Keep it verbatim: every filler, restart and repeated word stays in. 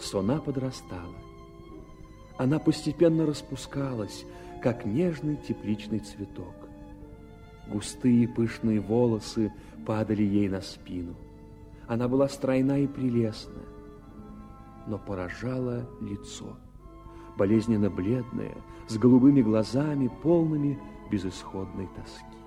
Сона подрастала. Она постепенно распускалась, как нежный тепличный цветок. Густые пышные волосы падали ей на спину. Она была стройна и прелестна, но поражало лицо, болезненно бледное, с голубыми глазами, полными безысходной тоски.